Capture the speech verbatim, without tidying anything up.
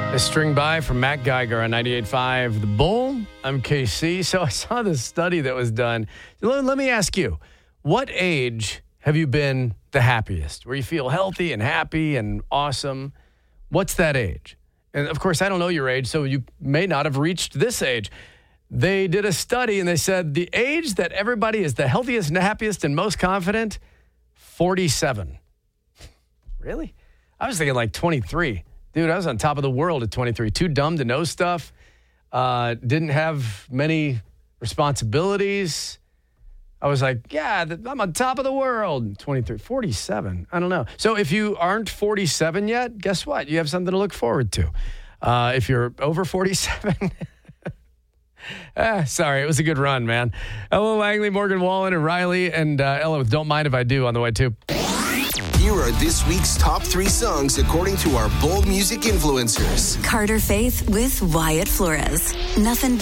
A string by from Matt Geiger on ninety-eight point five The Bull. I'm K C. So I saw this study that was done. Let, let me ask you, what age have you been the happiest, where you feel healthy and happy and awesome? What's that age? And, of course, I don't know your age, so you may not have reached this age. They did a study, and they said the age that everybody is the healthiest and happiest and most confident, forty-seven. Really? I was thinking like twenty-three. Dude, I was on top of the world at twenty-three. Too dumb to know stuff. Uh, didn't have many responsibilities. I was like, yeah, I'm on top of the world. twenty-three, forty-seven. I don't know. So if you aren't forty-seven yet, guess what? You have something to look forward to. Uh, if you're over forty-seven, ah, sorry, it was a good run, man. Hello, Langley, Morgan Wallen, and Riley, and uh, Ella with Don't Mind If I Do on the way, too. Here are this week's top three songs according to our bold music influencers. Carter Faith with Wyatt Flores. Nothing